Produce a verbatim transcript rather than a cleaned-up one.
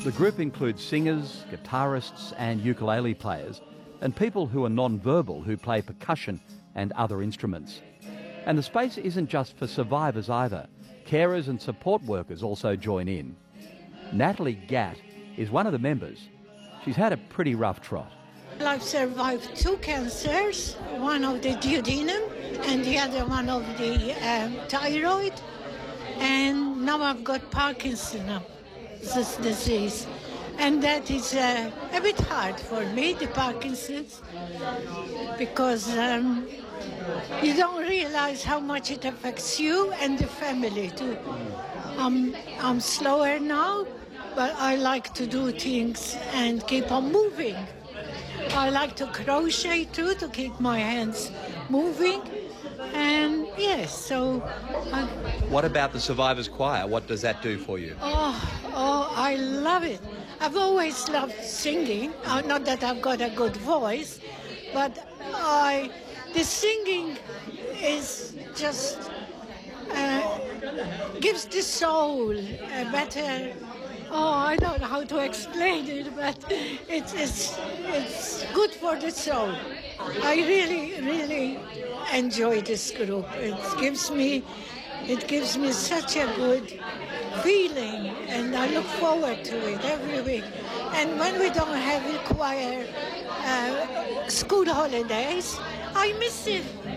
The group includes singers, guitarists and ukulele players, and people who are non-verbal who play percussion and other instruments. And the space isn't just for survivors either. Carers and support workers also join in. Natalie Gatt is one of the members. She's had a pretty rough trot. I've survived two cancers, one of the duodenum and the other one of the um, thyroid. And now I've got Parkinson's disease. And that is uh, a bit hard for me, the Parkinson's, because um, you don't realize how much it affects you and the family too. I'm, I'm slower now, but I like to do things and keep on moving. I like to crochet too, to keep my hands moving. And yes, so... I, what about the Survivors Choir? What does that do for you? Oh, oh, I love it. I've always loved singing. Uh, not that I've got a good voice, but I, the singing is just uh, gives the soul a better. Oh, I don't know how to explain it, but it's it's it's good for the soul. I really, really enjoy this group. It gives me, it gives me such a good feeling, and I look forward to it every week. And when we don't have choir uh, school holidays, I miss it.